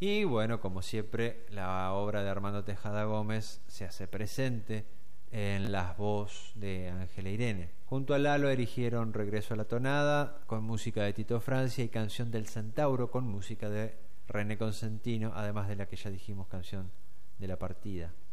Y bueno, como siempre, la obra de Armando Tejada Gómez se hace presente en las voces de Ángela Irene. Junto a Lalo erigieron Regreso a la Tonada, con música de Tito Francia, y Canción del Centauro, con música de René Consentino, además de la que ya dijimos, Canción de la Partida.